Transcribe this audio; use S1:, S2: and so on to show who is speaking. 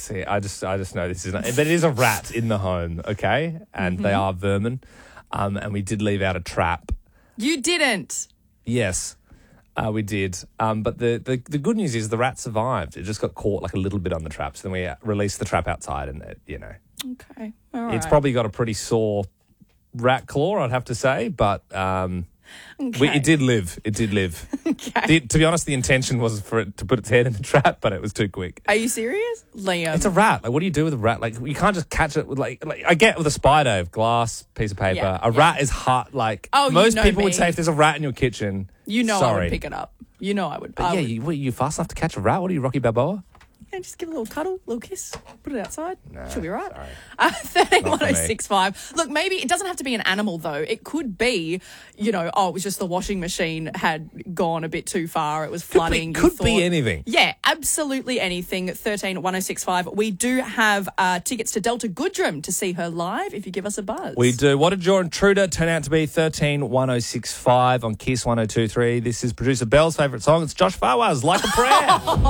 S1: See, I just know this isn't. But it is a rat in the home, okay? And they are vermin. And we did leave out a trap.
S2: You didn't.
S1: Yes, we did. But the good news is the rat survived. It just got caught like a little bit on the trap. So then we released the trap outside and,
S2: Okay. All right.
S1: it's probably got a pretty sore rat claw, I'd have to say. But it did live. It did live.
S2: Okay.
S1: To be honest, the intention was for it to put its head in the trap, but it was too quick.
S2: Are you serious? Liam.
S1: It's a rat. Like, what do you do with a rat? Like, you can't just catch it with like I get with a spider, glass, piece of paper.
S2: Yeah,
S1: a rat is hard. Like,
S2: Oh,
S1: most
S2: you know
S1: people
S2: me.
S1: would say if there's a rat in your kitchen,
S2: I
S1: sorry.
S2: would pick it up. You know I would.
S1: But yeah, you fast enough to catch a rat? What are you, Rocky Balboa?
S2: Yeah, just give it a little cuddle, a little kiss, put it outside.
S1: No,
S2: She'll be right.
S1: sorry.
S2: 131065. Look, maybe it doesn't have to be an animal, though. It could be, it was just the washing machine had gone a bit too far. It was flooding.
S1: Could be anything.
S2: Yeah, absolutely anything. 131065. We do have tickets to Delta Goodrum to see her live if you give us a buzz.
S1: We do. What did your intruder turn out to be? 131065 on Kiss 102.3. This is producer Bell's favourite song. It's Josh Fawaz, Like a Prayer.